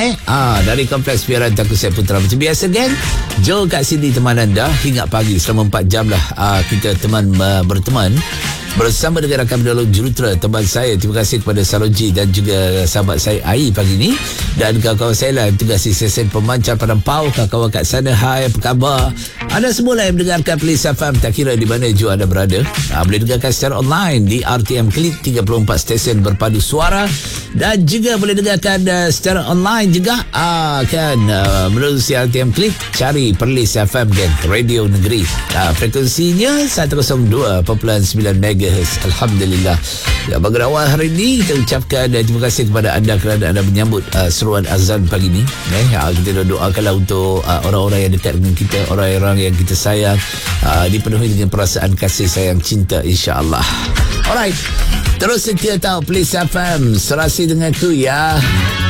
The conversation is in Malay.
Dari Kompleks Piaran Tengku Sep Putra. Macam biasa kan, Joe kat sini teman anda hingga pagi selama 4 jam lah. Kita berteman bersama dengan rakan penolong jurutera teman saya. Terima kasih kepada Saloji dan juga sahabat saya Ai pagi ni, dan kawan-kawan saya lah yang tugasi sesen pemancar padang pau. Kawan-kawan kat sana, hai, apa khabar? Anda semua lah yang mendengarkan Plains FM, tak kira di mana juga anda berada. Boleh dengarkan secara online di RTM Klik 34 stesen berpadu suara, dan juga boleh dengarkan secara online juga melalui RTM Klik. Cari Plains FM kan, Radio Negeri. Frekuensinya 102.9 MHz. Alhamdulillah. Bagi awal hari ini, kita ucapkan terima kasih kepada anda kerana anda menyambut seruan azan pagi ni. Kita doakanlah untuk orang-orang yang dekat dengan kita, orang-orang yang kita sayang, dipenuhi dengan perasaan kasih sayang cinta, insya-Allah. Alright, terus setia tahu Plains FM, serasi denganku ya.